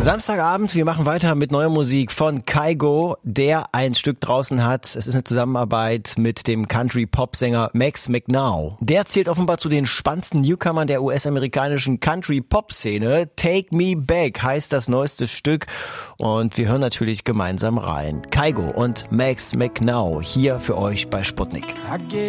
Samstagabend, wir machen weiter mit neuer Musik von Kygo, der ein Stück draußen hat. Es ist eine Zusammenarbeit mit dem Country-Pop-Sänger Max McNow. Der zählt offenbar zu den spannendsten Newcomern der US-amerikanischen Country-Pop-Szene. Take Me Back heißt das neueste Stück und wir hören natürlich gemeinsam rein. Kygo und Max McNow hier für euch bei Sputnik.